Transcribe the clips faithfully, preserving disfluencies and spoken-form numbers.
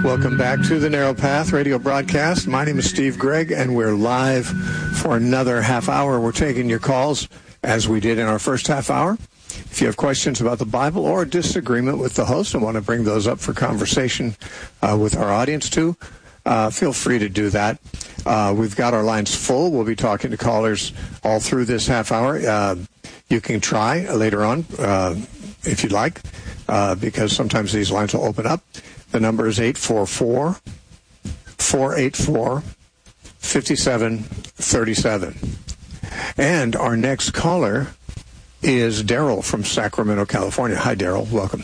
Welcome back to the Narrow Path radio broadcast. My name is Steve Gregg, and we're live for another half hour. We're taking your calls, as we did in our first half hour. If you have questions about the Bible or a disagreement with the host and want to bring those up for conversation uh, with our audience too, uh, feel free to do that. Uh, we've got our lines full. We'll be talking to callers all through this half hour. Uh, you can try later on uh, if you'd like, uh, because sometimes these lines will open up. The number is eight four four, four eight four, five seven three seven. And our next caller is Daryl from Sacramento, California. Hi, Daryl. Welcome.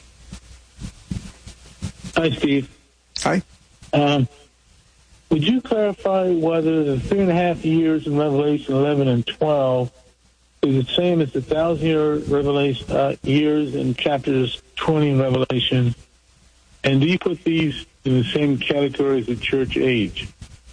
Hi, Steve. Hi. Um, would you clarify whether the three and a half years in Revelation eleven and twelve is the same as the thousand-year Revelation uh, years in chapters twenty in Revelation? And do you put these in the same category as the church age?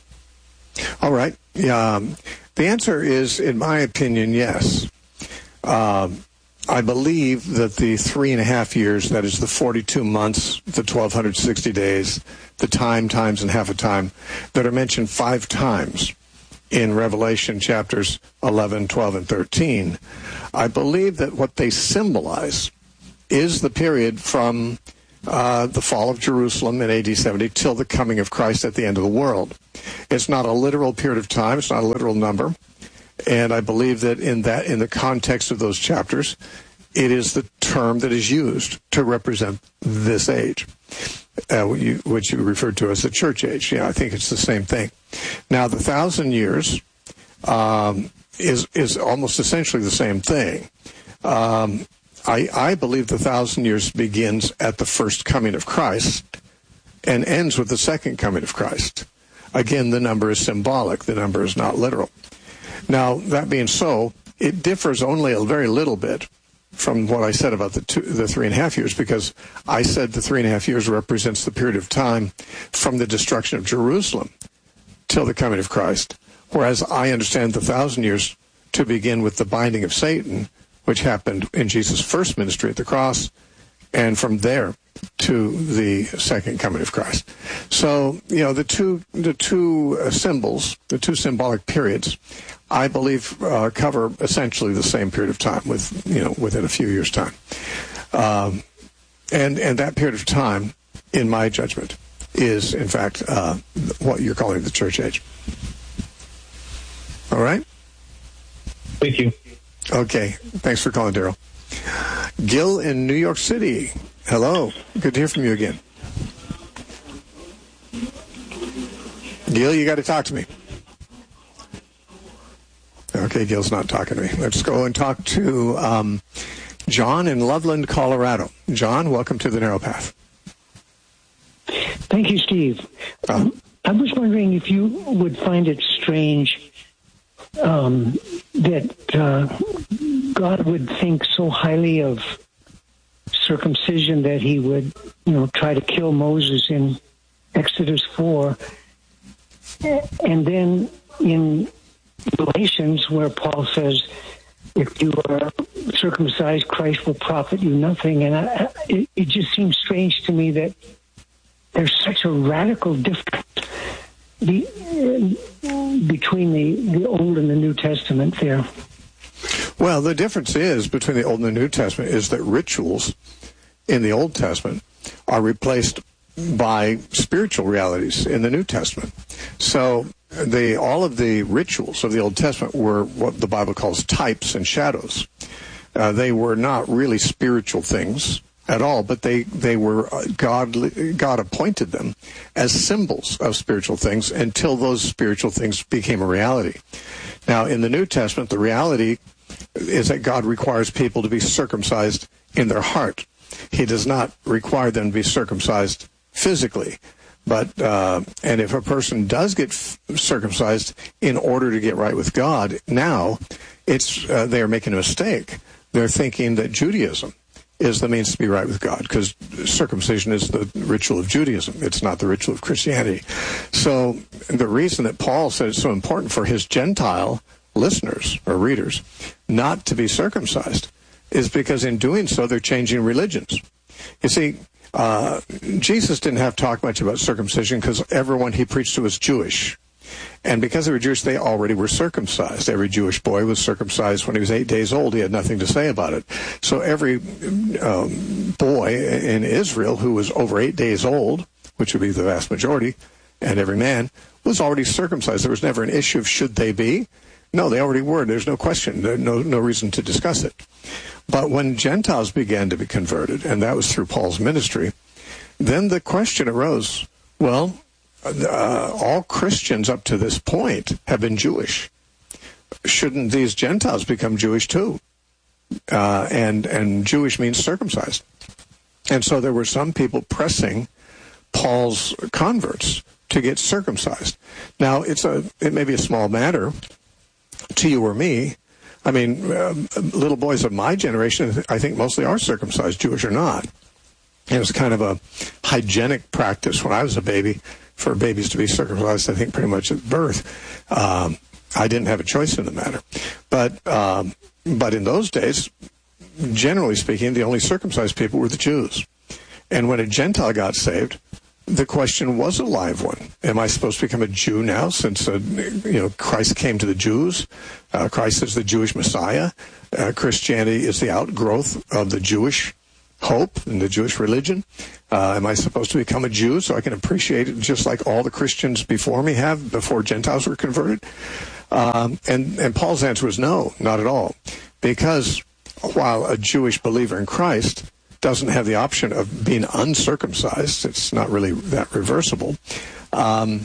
All right. Um, the answer is, in my opinion, yes. Um, I believe that the three and a half years, that is the forty-two months, the twelve sixty days, the time, times, and half a time, that are mentioned five times in Revelation chapters eleven, twelve, and thirteen, I believe that what they symbolize is the period from Uh, the fall of Jerusalem in A D seventy till the coming of Christ at the end of the world. It's not a literal period of time. It's not a literal number. And I believe that in that, in the context of those chapters, it is the term that is used to represent this age, uh, you, which you referred to as the church age. Yeah, I think it's the same thing. Now, the thousand years um, is is almost essentially the same thing. Um, I, I believe the thousand years begins at the first coming of Christ and ends with the second coming of Christ. Again, the number is symbolic. The number is not literal. Now, that being so, it differs only a very little bit from what I said about the two, the three and a half years, because I said the three and a half years represents the period of time from the destruction of Jerusalem till the coming of Christ, whereas I understand the thousand years to begin with the binding of Satan, which happened in Jesus' first ministry at the cross, and from there to the second coming of Christ. So, you know, the two the two uh, symbols, the two symbolic periods, I believe uh, cover essentially the same period of time, with you know within a few years' time, um, and and that period of time, in my judgment, is in fact uh, what you're calling the church age. All right. Thank you. Okay. Thanks for calling, Daryl. Gil in New York City. Hello. Good to hear from you again. Gil, you got to talk to me. Okay, Gil's not talking to me. Let's go and talk to um, John in Loveland, Colorado. John, welcome to the Narrow Path. Thank you, Steve. Uh, I was wondering if you would find it strange um, that uh, God would think so highly of circumcision that he would, you know, try to kill Moses in Exodus four. And then in Galatians, where Paul says, if you are circumcised, Christ will profit you nothing. And I, it, it just seems strange to me that there's such a radical difference be, uh, between the, the Old and the New Testament there. Well, the difference is between the Old and the New Testament is that rituals in the Old Testament are replaced by spiritual realities in the New Testament. So the all of the rituals of the Old Testament were what the Bible calls types and shadows. Uh, they were not really spiritual things at all, but they, they were, God, God appointed them as symbols of spiritual things until those spiritual things became a reality. Now, in the New Testament, the reality is that God requires people to be circumcised in their heart. He does not require them to be circumcised physically. But, uh, and if a person does get f- circumcised in order to get right with God, now it's, uh, they're making a mistake. They're thinking that Judaism is the means to be right with God, because circumcision is the ritual of Judaism. It's not the ritual of Christianity. So the reason that Paul said it's so important for his Gentile listeners or readers not to be circumcised is because in doing so, they're changing religions. You see, uh, Jesus didn't have to talk much about circumcision because everyone he preached to was Jewish. And because they were Jewish, they already were circumcised. Every Jewish boy was circumcised when he was eight days old. He had nothing to say about it. So every um, boy in Israel who was over eight days old, which would be the vast majority, and every man, was already circumcised. There was never an issue of should they be. No, they already were. There's no question. There's no, no reason to discuss it. But when Gentiles began to be converted, and that was through Paul's ministry, then the question arose, well, Uh, all Christians up to this point have been Jewish. Shouldn't these Gentiles become Jewish too? Uh, and and Jewish means circumcised. And so there were some people pressing Paul's converts to get circumcised. Now, it's a it may be a small matter to you or me. I mean, uh, little boys of my generation, I think mostly are circumcised, Jewish or not. It was kind of a hygienic practice when I was a baby for babies to be circumcised, I think, pretty much at birth. Um, I didn't have a choice in the matter. But um, but in those days, generally speaking, the only circumcised people were the Jews. And when a Gentile got saved, the question was a live one. Am I supposed to become a Jew now since uh, you know Christ came to the Jews? Uh, Christ is the Jewish Messiah. Uh, Christianity is the outgrowth of the Jewish hope and the Jewish religion. Uh, am I supposed to become a Jew so I can appreciate it just like all the Christians before me have, before Gentiles were converted? Um, and, and Paul's answer was no, not at all. Because while a Jewish believer in Christ doesn't have the option of being uncircumcised, it's not really that reversible, um,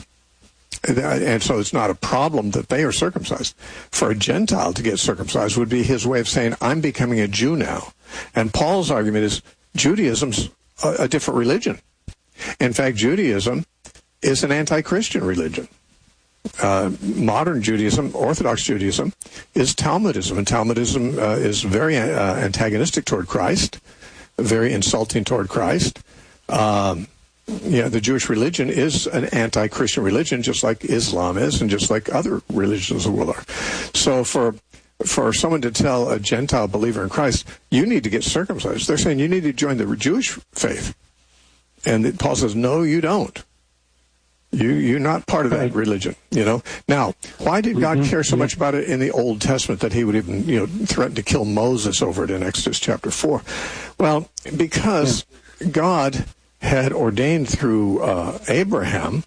and so it's not a problem that they are circumcised. For a Gentile to get circumcised would be his way of saying, I'm becoming a Jew now. And Paul's argument is Judaism's a, a different religion. In fact, Judaism is an anti-Christian religion. Uh, modern Judaism, Orthodox Judaism, is Talmudism. And Talmudism uh, is very uh, antagonistic toward Christ, very insulting toward Christ. Um Yeah, the Jewish religion is an anti-Christian religion, just like Islam is, and just like other religions of the world are. So for for someone to tell a Gentile believer in Christ, you need to get circumcised, they're saying you need to join the Jewish faith. And Paul says, no, you don't. You, you're not part of that right. religion, you know. Now, why did God mm-hmm. care so much about it in the Old Testament that he would even, you know, threaten to kill Moses over it in Exodus chapter four? Well, because yeah. God had ordained through uh, Abraham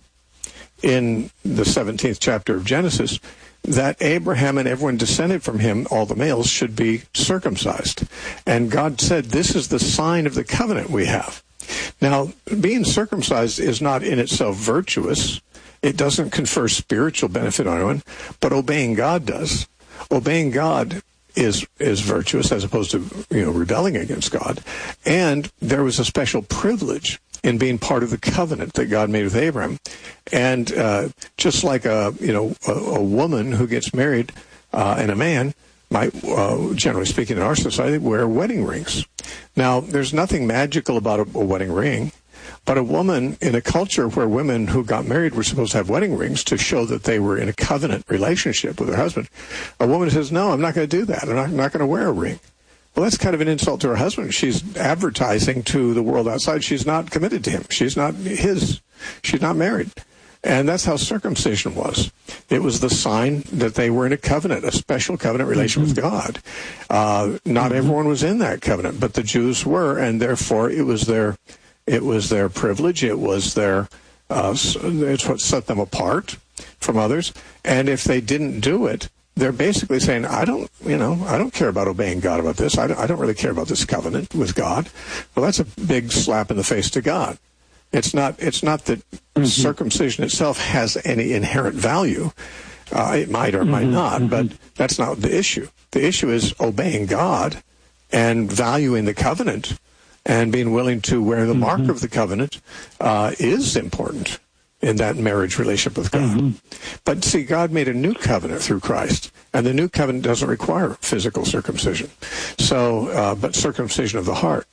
in the seventeenth chapter of Genesis that Abraham and everyone descended from him, all the males, should be circumcised. And God said, this is the sign of the covenant we have. Now, being circumcised is not in itself virtuous. It doesn't confer spiritual benefit on anyone, but obeying God does. Obeying God is is virtuous as opposed to, you know, rebelling against God. And there was a special privilege in being part of the covenant that God made with Abraham. And uh, just like a, you know, a, a woman who gets married uh, and a man might, uh, generally speaking in our society, wear wedding rings. Now, there's nothing magical about a, a wedding ring, but a woman in a culture where women who got married were supposed to have wedding rings to show that they were in a covenant relationship with her husband, a woman says, no, I'm not going to do that. I'm not, I'm not going to wear a ring. Well, that's kind of an insult to her husband. She's advertising to the world outside she's not committed to him. She's not his. She's not married. And that's how circumcision was. It was the sign that they were in a covenant, a special covenant relation mm-hmm. with God. Uh, not mm-hmm. everyone was in that covenant, but the Jews were, and therefore it was their, it was their privilege. It was their, uh, it's what set them apart from others. And if they didn't do it, they're basically saying, I don't, you know, I don't care about obeying God about this. I don't, I don't really care about this covenant with God. Well, that's a big slap in the face to God. It's not, it's not that mm-hmm. circumcision itself has any inherent value. Uh, it might or mm-hmm. might not, mm-hmm. but that's not the issue. The issue is obeying God and valuing the covenant and being willing to wear the mm-hmm. mark of the covenant uh, is important in that marriage relationship with God. Mm-hmm. But see, God made a new covenant through Christ, and the new covenant doesn't require physical circumcision. So, uh, but circumcision of the heart.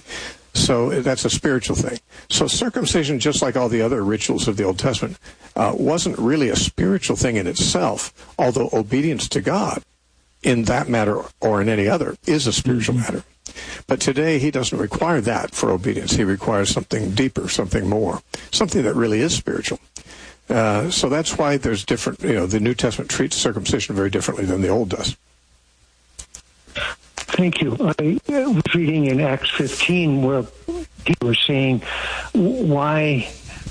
So that's a spiritual thing. So circumcision, just like all the other rituals of the Old Testament, uh, wasn't really a spiritual thing in itself, although obedience to God in that matter or in any other is a spiritual mm-hmm. matter. But today he doesn't require that for obedience. He requires something deeper, something more, something that really is spiritual. Uh, so that's why there's different, you know, the New Testament treats circumcision very differently than the Old does. Thank you. I was reading in Acts fifteen where people were saying, why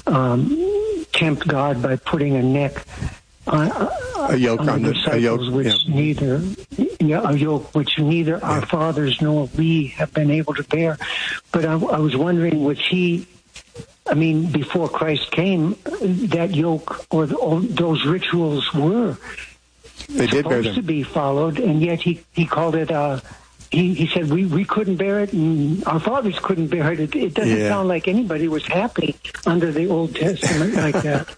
um, tempt God by putting a neck on, a yoke on, on the, disciples, a yoke, which yeah. neither yeah, a yoke which neither yeah. our fathers nor we have been able to bear. But I, I was wondering, was he? I mean, before Christ came, that yoke or, the, or those rituals were they did bear them. supposed to be followed, and yet he, he called it. Uh, he he said we, we couldn't bear it, and our fathers couldn't bear it. It, it doesn't yeah. sound like anybody was happy under the Old Testament like that.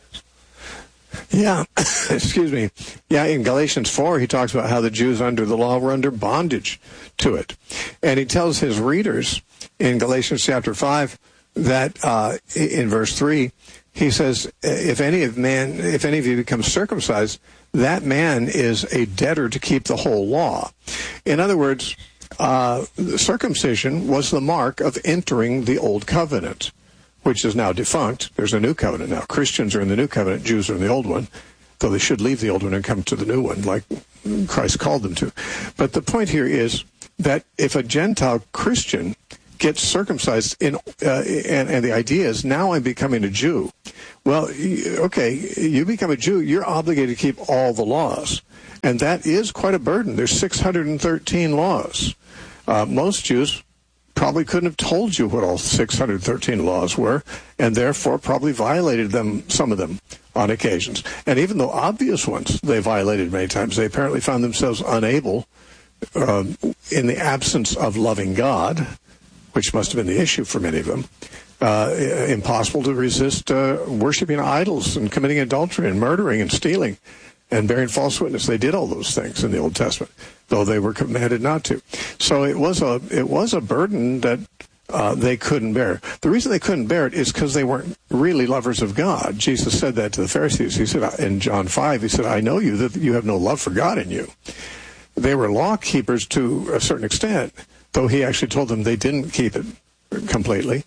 Yeah, excuse me. Yeah, in Galatians four, he talks about how the Jews under the law were under bondage to it, and he tells his readers in Galatians chapter five. That uh, in verse three, he says, "If any of man, if any of you becomes circumcised, that man is a debtor to keep the whole law." In other words, uh, circumcision was the mark of entering the old covenant, which is now defunct. There's a new covenant now. Christians are in the new covenant; Jews are in the old one, though they should leave the old one and come to the new one, like Christ called them to. But the point here is that if a Gentile Christian gets circumcised, in, uh, and, and the idea is, now I'm becoming a Jew. Well, okay, you become a Jew, you're obligated to keep all the laws. And that is quite a burden. There's six hundred thirteen laws. Uh, most Jews probably couldn't have told you what all six hundred thirteen laws were, and therefore probably violated them, some of them, on occasions. And even though obvious ones they violated many times, they apparently found themselves unable, uh, in the absence of loving God, which must have been the issue for many of them, uh, impossible to resist uh, worshiping idols and committing adultery and murdering and stealing and bearing false witness. They did all those things in the Old Testament, though they were commanded not to. So it was a it was a burden that uh, they couldn't bear. The reason they couldn't bear it is because they weren't really lovers of God. Jesus said that to the Pharisees. He said in John five, he said, "I know you, that you have no love for God in you." They were law keepers to a certain extent, though he actually told them they didn't keep it completely.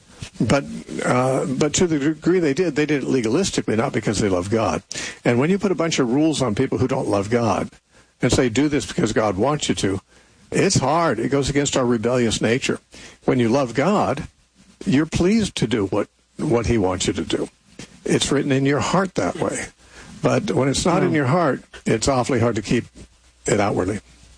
But uh, but to the degree they did, they did it legalistically, not because they love God. And when you put a bunch of rules on people who don't love God and say, do this because God wants you to, it's hard. It goes against our rebellious nature. When you love God, you're pleased to do what, what he wants you to do. It's written in your heart that way. But when it's not in your heart, it's awfully hard to keep it outwardly.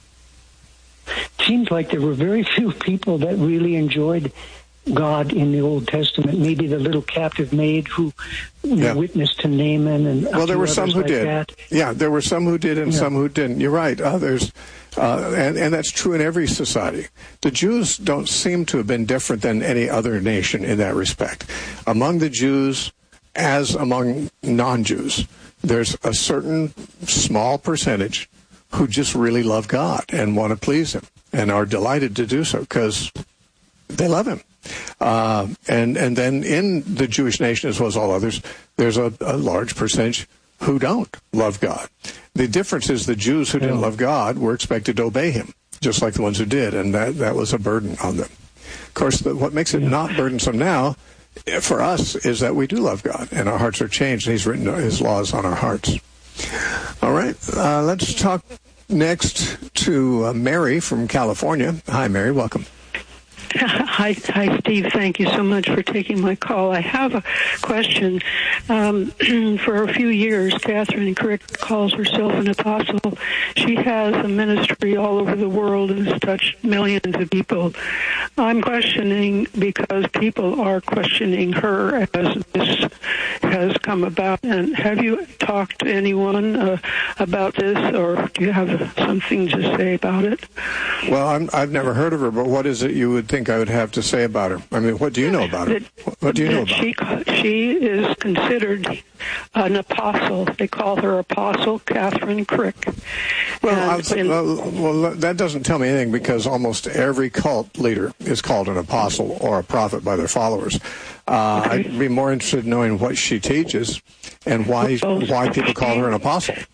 Seems like there were very few people that really enjoyed God in the Old Testament. Maybe the little captive maid who yeah. witnessed to Naaman, and well, there were some who like did. That. Yeah, there were some who did, and yeah. some who didn't. You're right. Others, uh, and and that's true in every society. The Jews don't seem to have been different than any other nation in that respect. Among the Jews, as among non-Jews, there's a certain small percentage who just really love God and want to please him and are delighted to do so because they love him. Uh, and and then in the Jewish nation, as well as all others, there's a, a large percentage who don't love God. The difference is the Jews who didn't love God were expected to obey him, just like the ones who did, and that, that was a burden on them. Of course, the, what makes it not burdensome now for us is that we do love God, and our hearts are changed, and he's written his laws on our hearts. All right, uh, let's talk next to uh, Mary from California. Hi, Mary. Welcome. Hi, hi, Steve. Thank you so much for taking my call. I have a question. Um, for a few years, Catherine Crick calls herself an apostle. She has a ministry all over the world and has touched millions of people. I'm questioning because people are questioning her as this has come about. And have you talked to anyone uh, about this, or do you have something to say about it? Well, I'm, I've never heard of her, but what is it you would think I would have to say about her? I mean, what do you know about her? That, what do you know about she, her? She is considered an apostle. They call her Apostle Catherine Crick. Well, in, well, well, that doesn't tell me anything because almost every cult leader is called an apostle or a prophet by their followers. Uh, okay. I'd be more interested in knowing what she teaches and why well, why people call her an apostle.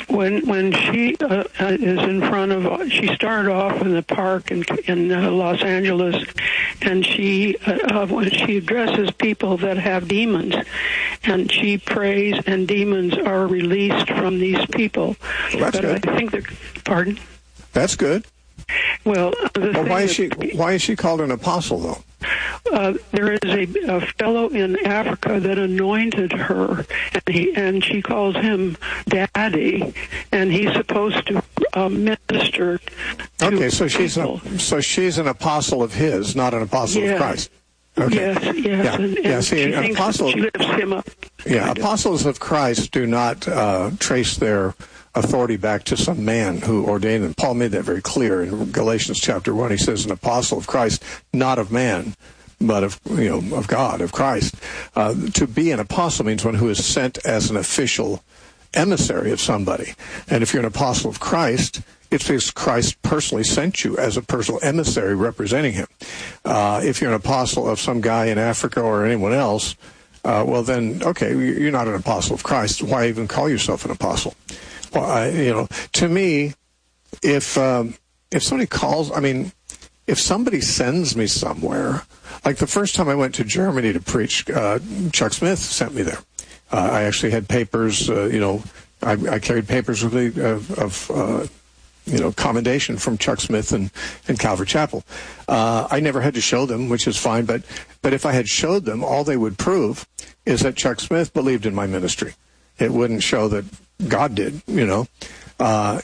when when she uh, is in front of, she started off in the park in, in uh, Los Angeles, and she uh, when she addresses people that have demons, and she prays, and demons are released from these people. Well, that's but good. I think that, pardon? That's good. Well, the well why is that, she why is she called an apostle though? Uh, there is a, a fellow in Africa that anointed her, and he and she calls him Daddy, and he's supposed to uh, minister to Okay, so she's people. an, so she's an apostle of his, not an apostle Yeah. of Christ. Okay. Yes, yes, Yeah. and, and Yeah, see, she an thinks apostle- that she lifts him up. Yeah, kind of. apostles of Christ do not uh, trace their authority back to some man who ordained them. Paul made that very clear in Galatians chapter one. He says, an apostle of Christ, not of man, but of you know of God, of Christ. Uh, to be an apostle means one who is sent as an official emissary of somebody. And if you're an apostle of Christ, it's because Christ personally sent you as a personal emissary representing him. Uh, if you're an apostle of some guy in Africa or anyone else, uh, well then, okay, you're not an apostle of Christ. Why even call yourself an apostle? Well, I, you know, to me, if um, if somebody calls, I mean, if somebody sends me somewhere, like the first time I went to Germany to preach, uh, Chuck Smith sent me there. Uh, I actually had papers, uh, you know, I, I carried papers with me of, of uh, you know, commendation from Chuck Smith and, and Calvary Chapel. Uh, I never had to show them, which is fine, but, but if I had showed them, all they would prove is that Chuck Smith believed in my ministry. It wouldn't show that God did, you know. Uh,